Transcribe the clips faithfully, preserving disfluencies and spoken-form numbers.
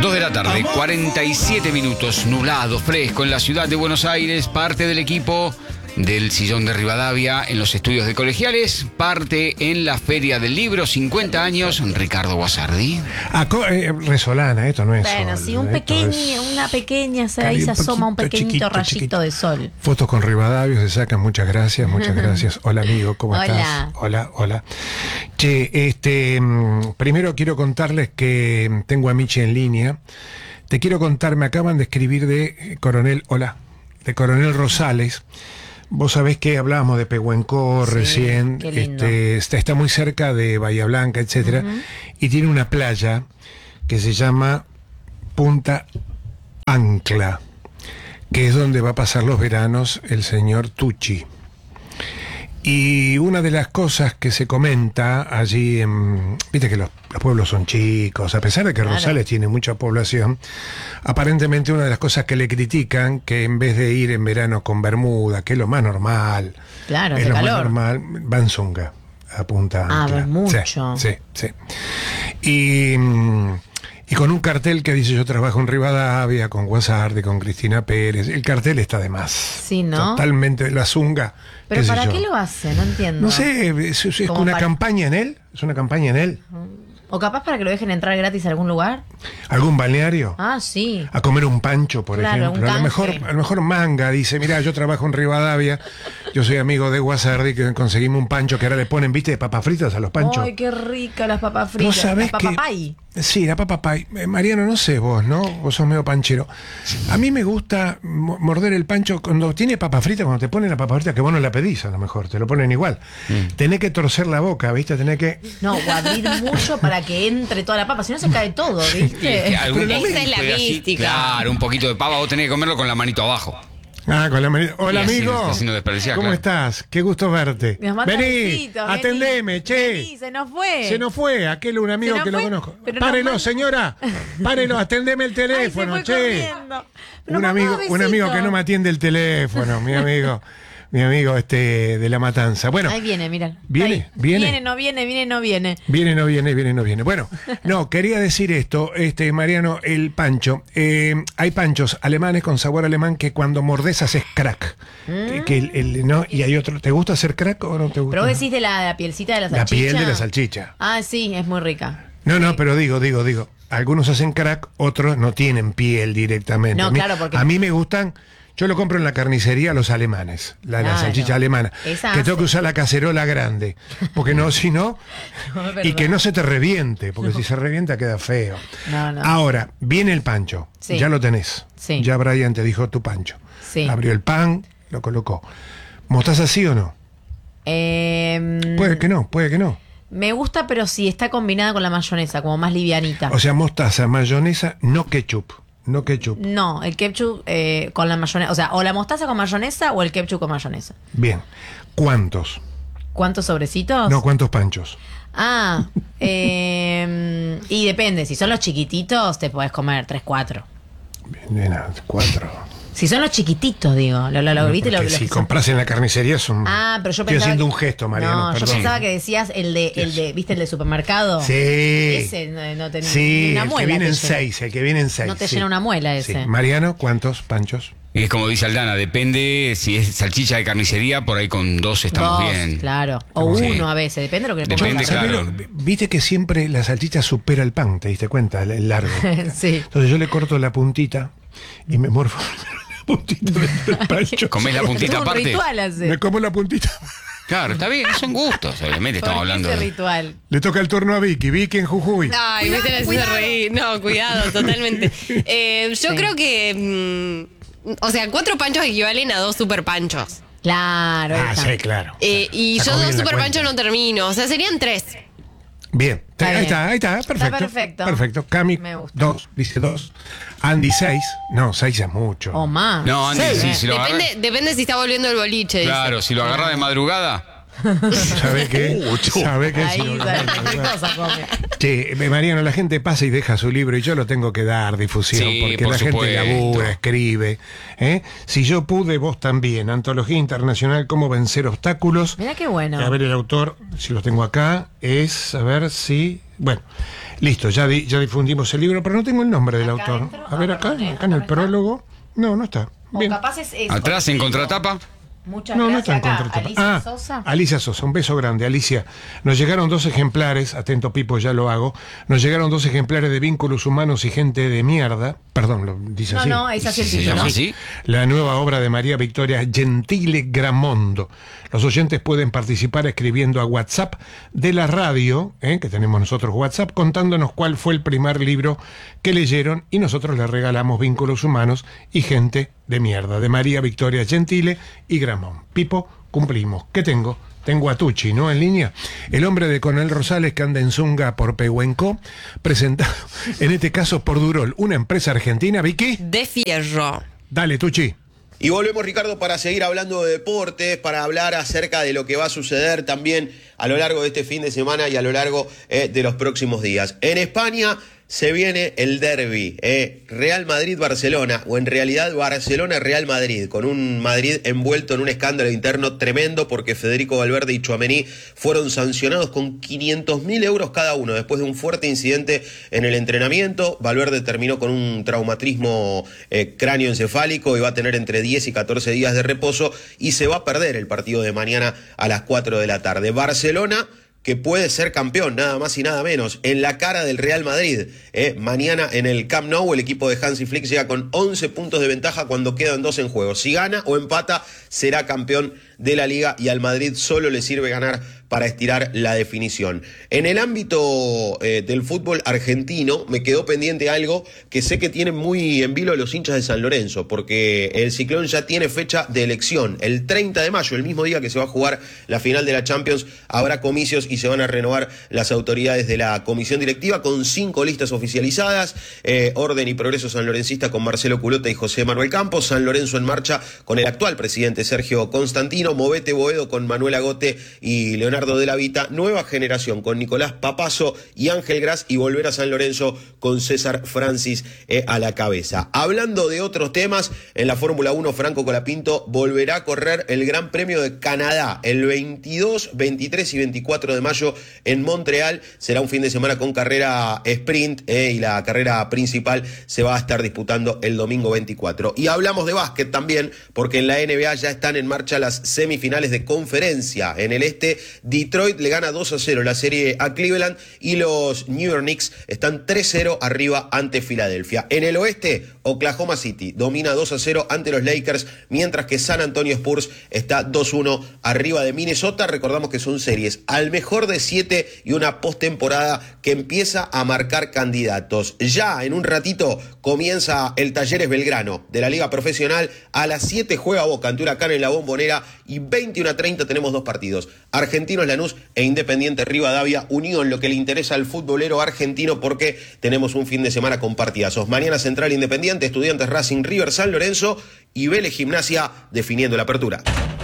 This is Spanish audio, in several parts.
dos de la tarde, cuarenta y siete minutos, nublado, fresco en la ciudad de Buenos Aires. Parte del equipo del Sillón de Rivadavia en los estudios de Colegiales, parte en la Feria del Libro, cincuenta años, Ricardo Guasardi. Ah, eh, resolana, esto no es Bueno, sol, sí, un pequeño, es... una pequeña, se, ahí se asoma un pequeñito chiquito, rayito chiquito. de sol. Fotos con Rivadavia se sacan, muchas gracias, muchas gracias. Hola amigo, ¿cómo hola. estás? Hola, hola. Che, este, primero quiero contarles que tengo a Michi en línea. Te quiero contar, me acaban de escribir de Coronel, hola, de Coronel Rosales. Vos sabés que hablábamos de Pehuenco sí, recién, este, está, está muy cerca de Bahía Blanca, etcétera, uh-huh. y tiene una playa que se llama Punta Ancla, que es donde va a pasar los veranos el señor Tucci. Y una de las cosas que se comenta allí, en, viste que los, los pueblos son chicos, a pesar de que claro. Rosales tiene mucha población, aparentemente una de las cosas que le critican, que en vez de ir en verano con bermuda, que es lo más normal, claro, es lo calor. más normal, van zunga, a Punta Ah, Ancla. ves mucho. Sí, sí, sí. Y... Y con un cartel que dice yo trabajo en Rivadavia, con Guasardi, con Cristina Pérez. El cartel está de más. Sí, ¿no? Totalmente la zunga. ¿Pero qué para sé qué yo. lo hace? No entiendo. No sé, es, es una para... campaña en él. Es una campaña en él. O capaz para que lo dejen entrar gratis a algún lugar. ¿Algún balneario? Ah, sí. A comer un pancho, por claro, ejemplo. A lo mejor, a lo mejor Manga dice, mira, yo trabajo en Rivadavia, yo soy amigo de Guasardi, que conseguimos un pancho que ahora le ponen, viste, de papas fritas a los panchos. Ay, qué rica las papas fritas. ¿Vos sabés la papa pay. Sí, la papa pay. Eh, Mariano, no sé vos, ¿no? Vos sos medio panchero. A mí me gusta morder el pancho cuando tiene papa frita, cuando te ponen la papa frita, que vos no la pedís a lo mejor, te lo ponen igual. Mm. Tenés que torcer la boca, ¿viste? Tenés que... No, o abrir mucho para que entre toda la papa, si no se cae todo, ¿viste? Esa es la mística. Claro, un poquito de papa, vos tenés que comerlo con la manito abajo. Ah, con la manito. Hola, así, amigo. Así no desperdiciás, ¿Cómo claro. estás? Qué gusto verte. Vení, besito, atendeme, vení, che. Vení, se nos fue. Se nos fue, aquel un amigo que fue, lo conozco. Párelo, nos... señora. Párelo, atendeme el teléfono, Ay, se che. Un amigo, un amigo que no me atiende el teléfono, mi amigo. Mi amigo este de La Matanza. Bueno. Ahí viene, mira. ¿Viene? Ahí. ¿Viene? Viene, no viene, viene, no viene. Viene, no viene, viene, no viene. Bueno, no, quería decir esto, este Mariano, el pancho. Eh, hay panchos alemanes con sabor alemán que cuando mordes haces crack. Mm. Que, que el, el, ¿no? Y hay otro. ¿Te gusta hacer crack o no te gusta? Pero vos decís de la, la pielcita de la salchicha. La piel de la salchicha. Ah, sí, es muy rica. No, no, pero digo, digo, digo. Algunos hacen crack, otros no tienen piel directamente. No, a mí, claro, porque... A mí me gustan... Yo lo compro en la carnicería los alemanes, la, claro, la salchicha alemana. Esa que hace. tengo que usar la cacerola grande, porque no, si no, no y que no se te reviente, porque no. si se revienta queda feo. No, no. Ahora, viene el pancho, sí. ya lo tenés. Sí. Ya Brian te dijo tu pancho. Sí. Abrió el pan, lo colocó. ¿Mostaza sí o no? Eh, puede que no, puede que no. Me gusta, pero si está combinada con la mayonesa, como más livianita. O sea, mostaza, mayonesa, no ketchup. No ketchup. No, el ketchup eh, con la mayonesa. O sea, o la mostaza con mayonesa o el ketchup con mayonesa. Bien. ¿Cuántos? ¿Cuántos sobrecitos? No, ¿cuántos panchos? Ah, eh, y depende. Si son los chiquititos, te podés comer tres, cuatro. Bien, cuatro. Si son los chiquititos, digo. Lo, lo, lo, no, ¿viste? Lo, si lo compras en la carnicería son... Ah, pero yo Estoy pensaba... haciendo que... un gesto, Mariano, No, perdón. yo pensaba que decías el de, el de, ¿viste el de supermercado? Sí. Ese no, no tenía sí, ni una el muela. que viene en llena. seis, el que viene en seis. No te sí. llena una muela ese. Sí. Mariano, ¿cuántos panchos? Y es como dice Aldana, depende si es salchicha de carnicería, por ahí con dos estamos dos, bien. Claro. O sí. uno a veces, depende de lo que le Depende, pongas. claro. Viste que siempre la salchicha supera el pan, ¿te diste cuenta? El, el largo. Sí. Entonces yo le corto la puntita y me morfo la puntita del pancho. ¿Comés la puntita Es un aparte? ritual hace. Me como la puntita. Claro, está bien, son gustos, obviamente estamos ¿Por qué hablando ese de... ritual? Le toca el turno a Vicky, Vicky en Jujuy. Ay, me te haciendo reír. No, cuidado, totalmente. Eh, yo Sí. creo que... Mm, o sea, cuatro panchos equivalen a dos super panchos. Claro. Ah, está. sí, claro. Eh, y Sacó yo bien dos la super cuenta. panchos no termino. O sea, serían tres. Bien, Está ahí bien. está, ahí está, perfecto. perfecto. Perfecto. Cami, Me gusta. dos, dice dos. Andy, seis. No, seis es mucho. O más. No, Andy, Sí. sí, si lo Depende, agarras... depende si está volviendo el boliche. Claro, dice. si lo agarras de madrugada... ¿Sabe qué? ¿Sabe qué? Ahí, Sí, ¿sabes bueno, qué cosa come? Che, Mariano, la gente pasa y deja su libro y yo lo tengo que dar difusión Sí, porque por la gente supuesto. labura, escribe. ¿eh? Si yo pude, vos también. Antología Internacional, Cómo vencer obstáculos. Mirá qué bueno. A ver, el autor, si lo tengo acá, es, a ver si... Bueno, listo, ya, di- ya difundimos el libro, pero no tengo el nombre del Acá autor. adentro, A ver, ah, acá, perdón, ¿eh? acá en el ¿No está? prólogo. No, no está. O Bien. capaz es eso. Atrás en contratapa. Muchas No, no gracias. está en Acá, contratapa. Alicia Ah, Sosa. Alicia Sosa, un beso grande. Alicia, nos llegaron dos ejemplares, atento Pipo, ya lo hago, nos llegaron dos ejemplares de Vínculos Humanos y Gente de Mierda, perdón, lo dice No, así. no, es así el ¿Se título. llama así? La nueva obra de María Victoria Gentile Gramondo. Los oyentes pueden participar escribiendo a WhatsApp de la radio, ¿eh? que tenemos nosotros WhatsApp, contándonos cuál fue el primer libro que leyeron y nosotros les regalamos Vínculos Humanos y Gente de Mierda, de María Victoria Gentile y Gramón. Pipo, cumplimos. ¿Qué tengo? Tengo a Tucci, ¿no? En línea. El hombre de Coronel Rosales que anda en Zunga por Pehuenco, presentado en este caso por Durol, una empresa argentina. ¿Vicky? De fierro. Dale, Tucci. Y volvemos, Ricardo, para seguir hablando de deportes, para hablar acerca de lo que va a suceder también a lo largo de este fin de semana y a lo largo eh, de los próximos días. En España se viene el derbi, eh, Real Madrid-Barcelona, o en realidad Barcelona-Real Madrid, con un Madrid envuelto en un escándalo interno tremendo porque Federico Valverde y Tchouaméni fueron sancionados con quinientos mil euros cada uno después de un fuerte incidente en el entrenamiento. Valverde terminó con un traumatismo eh, cráneoencefálico y va a tener entre diez y catorce días de reposo y se va a perder el partido de mañana a las cuatro de la tarde. Barcelona, que puede ser campeón, nada más y nada menos, en la cara del Real Madrid. Eh, mañana en el Camp Nou, el equipo de Hansi Flick llega con once puntos de ventaja cuando quedan dos en juego. Si gana o empata, será campeón de la Liga y al Madrid solo le sirve ganar para estirar la definición. En el ámbito eh, del fútbol argentino, me quedó pendiente algo que sé que tienen muy en vilo los hinchas de San Lorenzo, porque el Ciclón ya tiene fecha de elección. El treinta de mayo, el mismo día que se va a jugar la final de la Champions, habrá comicios y se van a renovar las autoridades de la comisión directiva con cinco listas oficializadas. Eh, Orden y Progreso Sanlorencista con Marcelo Culota y José Manuel Campos. San Lorenzo en marcha con el actual presidente Sergio Constantino. Movete Boedo con Manuel Agote y Leonardo de la Vita. Nueva Generación con Nicolás Papazo y Ángel Gras. Y Volver a San Lorenzo con César Francis eh, a la cabeza. Hablando de otros temas, en la Fórmula uno, Franco Colapinto volverá a correr el Gran Premio de Canadá el veintidós, veintitrés y veinticuatro de mayo en Montreal. Será un fin de semana con carrera sprint eh, y la carrera principal se va a estar disputando el domingo veinticuatro. Y hablamos de básquet también, porque en la N B A ya están en marcha las semifinales de conferencia. En el este, Detroit le gana dos a cero la serie a Cleveland y los New York Knicks están tres cero arriba ante Filadelfia. En el oeste, Oklahoma City domina dos a cero ante los Lakers, mientras que San Antonio Spurs está dos uno arriba de Minnesota. Recordamos que son series al mejor de siete y una postemporada que empieza a marcar candidatos. Ya en un ratito comienza el Talleres Belgrano de la Liga Profesional. A las siete juega Boca ante Huracán en la Bombonera y veintiuno a treinta tenemos dos partidos. Argentinos Lanús e Independiente Rivadavia, unido en lo que le interesa al futbolero argentino, porque tenemos un fin de semana con partidazos. Mañana Central Independiente, Estudiantes Racing, River San Lorenzo y Vélez Gimnasia definiendo la apertura.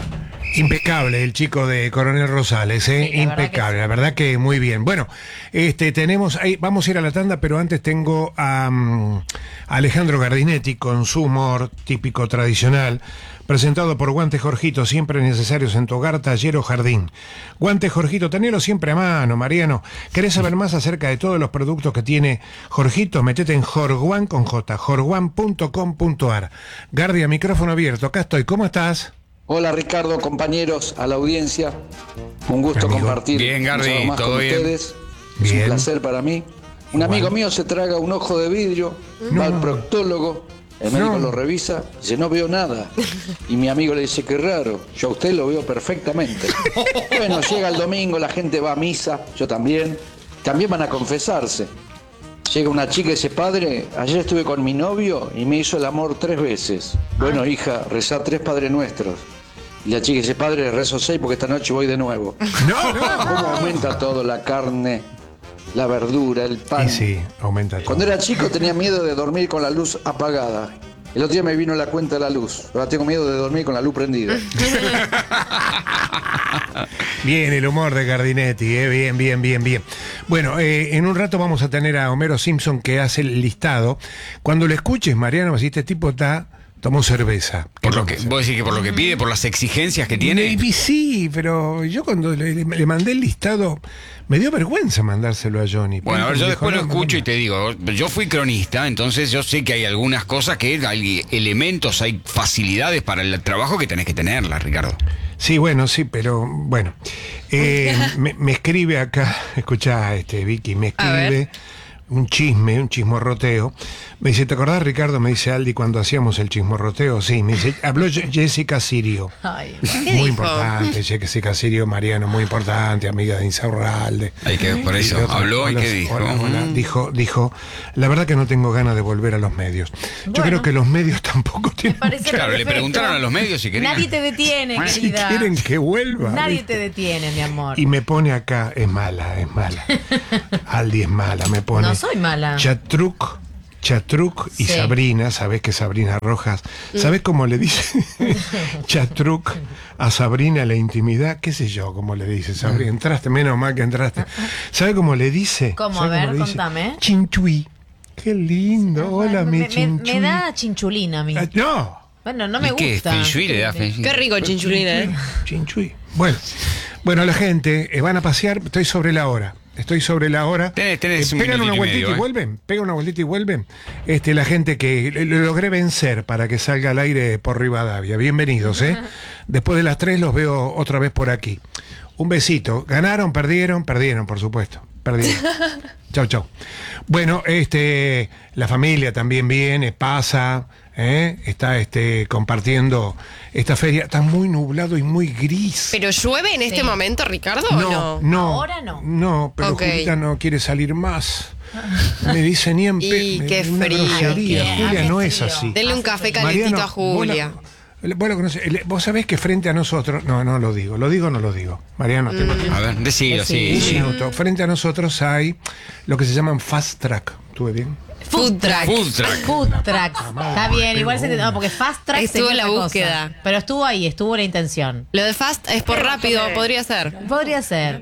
Impecable el chico de Coronel Rosales, ¿eh? Sí, la verdad Impecable, que sí. la verdad que muy bien. Bueno, este tenemos ahí, vamos a ir a la tanda, pero antes tengo a, um, a Alejandro Gardinetti con su humor típico tradicional, presentado por Guante Jorgito, siempre necesarios en tu hogar, taller o jardín. Guante Jorgito, tenelo siempre a mano, Mariano. ¿Querés saber más acerca de todos los productos que tiene Jorgito? Metete en jorguan con J, jorguan punto com punto ar. Gardia, micrófono abierto, acá estoy, ¿cómo estás? Hola Ricardo, compañeros, a la audiencia. Un gusto Amigo. compartir Bien, un Gardi, sábado más todo con bien. ustedes. Es Bien. un placer para mí. Un Igual. amigo mío se traga un ojo de vidrio, No. va al proctólogo, el médico No. lo revisa, dice no veo nada. Y mi amigo le dice qué raro, yo a usted lo veo perfectamente. Bueno, llega el domingo, la gente va a misa, yo también. También van a confesarse. Llega una chica y dice, padre, ayer estuve con mi novio y me hizo el amor tres veces. Bueno, hija, rezá tres Padres Nuestros. Y la chica dice, padre, rezo seis porque esta noche voy de nuevo. No, no. ¿Cómo aumenta todo? La carne, la verdura, el pan. Y sí, aumenta todo. Cuando era chico tenía miedo de dormir con la luz apagada. El otro día me vino la cuenta de la luz. Ahora tengo miedo de dormir con la luz prendida. Bien, el humor de Gardinetti, eh, bien, bien, bien, bien. Bueno, eh, en un rato vamos a tener a Homero Simpson que hace el listado. Cuando lo escuches, Mariano, si este tipo está... Tomó cerveza. Por lo que, vos decís que por lo que pide, por las exigencias que tiene. Maybe sí, pero yo cuando le, le- le mandé el listado, me dio vergüenza mandárselo a Johnny. Bueno, a ver, Me yo dijo, después lo "No, no, escucho no". y te digo, yo fui cronista, entonces yo sé que hay algunas cosas que hay elementos, hay facilidades para el trabajo que tenés que tenerlas, Ricardo. Sí, bueno, sí, pero bueno. Eh, me, me escribe acá, escuchá, este, Vicky, me A ver. escribe un chisme, un chismorroteo. Me dice, ¿te acordás, Ricardo? Me dice Aldi cuando hacíamos el chismorroteo. Sí, me dice, habló Ye- Jessica Sirio. Ay, ¿Qué Muy dijo? importante, Jessica Sirio, Mariano, muy importante, amiga de Insaurralde. Hay que, por Y eso, otra- habló y hola, qué dijo. hola, hola. Mm. Dijo, dijo, la verdad que no tengo ganas de volver a los medios. Yo Bueno. creo que los medios tampoco tienen... parece Claro, le perfecto. preguntaron a los medios si querían. Nadie te detiene, Si querida. quieren que vuelva. Nadie ¿viste? te detiene, mi amor. Y me pone acá, es mala, es mala. Aldi es mala, me pone. No soy mala. Chatruc, Chatruc y Sí. Sabrina, ¿sabés que Sabrina Rojas? ¿Sabés cómo le dice Chatruc a Sabrina la intimidad? ¿Qué sé yo cómo le dice Sabrina? Entraste, menos mal que entraste. ¿Sabe cómo le dice? ¿Cómo? ¿Sabe A ver, le dice? contame. Chinchuí. Qué lindo, hola me, mi me- chinchuí. me da chinchulina a mí. Ah, no, Bueno, no me ¿Y qué? gusta. ¿Feng Shui le da Feng Shui? Qué rico el chinchulina, ¿eh? Chinchuí. Bueno, bueno, la gente eh, van a pasear, estoy sobre la hora. Estoy sobre la hora. Tenés- tenés Eh, un pegan una minutito y vueltita medio, y ¿eh? vuelven. Pegan una vueltita y vuelven. Este, la gente que lo lo logré vencer para que salga al aire por Rivadavia. Bienvenidos, ¿eh? Después de las tres los veo otra vez por aquí. Un besito. ¿Ganaron? ¿Perdieron? Perdieron, por supuesto. Perdieron. Chau, chau. Bueno, este, la familia también viene, pasa, ¿eh? Está este, compartiendo esta feria. Está muy nublado y muy gris. ¿Pero llueve en este Sí. momento, Ricardo, o no? no. Ahora no. No, pero Ok. Julieta no quiere salir más. Me dice ni en pe- Y me- qué una frío. grosería. Qué- Julia qué no es frío. así. Denle un café calentito Mariano, a Julia. Vos, la- vos, la conocés. El- vos sabés que frente a nosotros, no, no lo digo, lo digo o no lo digo. Mariano, tengo tiempo. A ver, decilo, sí. Un sí. minuto. Frente a nosotros hay lo que se llaman fast track. ¿Estuve bien? Food truck. Food truck. Food track. Está bien, igual se te... No, porque fast track Estuvo sería la otra búsqueda. cosa. Pero estuvo ahí, estuvo la intención. Lo de fast es por rápido, podría ser. Podría ser.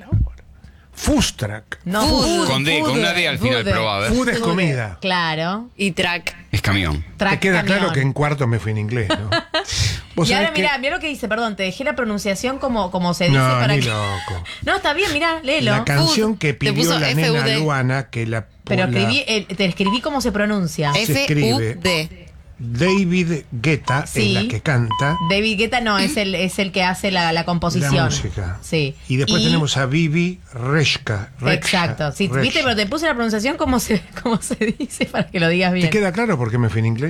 Fast track. No, Food. Con D, con una D al final, food. pero va a ver. Food es comida. Claro. Y track. Es camión. Track Te queda camión. claro que en cuarto me fui en inglés, ¿no? Vos Y ahora sabés que- mirá, mirá lo que dice, perdón, te dejé la pronunciación como, como se dice No, para ni que... loco. No, está bien, mirá, léelo. La canción Food. que Te pidió puso la F U D. nena Luana, que la... Pero la- escribí, eh, te escribí cómo se pronuncia. se F escribe. U D. David Guetta Sí. es la que canta David Guetta no, es el, es el que hace la, la composición. la música. Sí. Y después tenemos a Vivi Reshka. Rexha, Exacto. Sí, Rexha. viste, pero te puse la pronunciación como se, como se dice para que lo digas bien. ¿Te queda claro por qué me fui en inglés?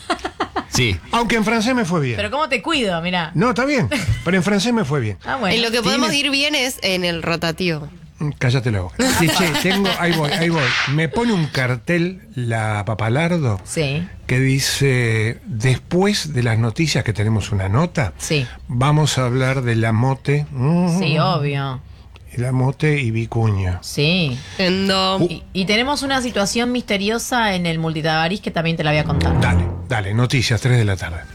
Sí. Aunque en francés me fue bien. Pero cómo te cuido, mirá. No, está bien. Pero en francés me fue bien. Ah, bueno. En lo que podemos Tiene- ir bien es en el rotativo. Mm, Cállate la boca. Sí, che, tengo, ahí voy, ahí voy. Me pone un cartel la Papalardo Sí. que dice, después de las noticias que tenemos una nota, Sí. vamos a hablar de la mote. mm, Sí, obvio. La mote y Vicuña. Sí. Endo. Uh. Y, y tenemos una situación misteriosa en el Multitabarís que también te la voy a contar. Dale, dale, noticias, tres de la tarde.